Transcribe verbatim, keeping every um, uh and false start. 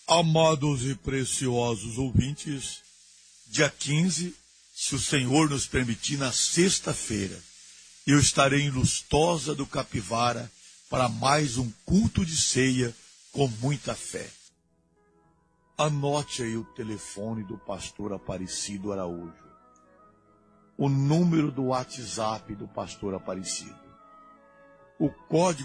Amados e preciosos ouvintes, dia quinze, se o Senhor nos permitir, na sexta-feira, eu estarei em Lustosa do Capivara para mais um culto de ceia com muita fé. Anote aí o telefone do pastor Aparecido Araújo, o número do WhatsApp do pastor Aparecido, o código